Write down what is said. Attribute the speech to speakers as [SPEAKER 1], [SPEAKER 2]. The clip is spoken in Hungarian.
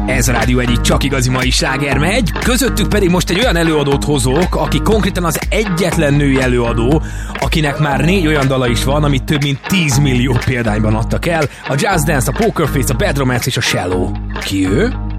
[SPEAKER 1] Ez a Rádió egyik csak igazi mai sláger megy, közöttük pedig most egy olyan előadót hozok, aki konkrétan az egyetlen női előadó, akinek már 4 olyan dala is van, amit több mint 10 millió példányban adtak el, a Just Dance, a Poker Face, a Bad Romance és a Shallow. Ki ő?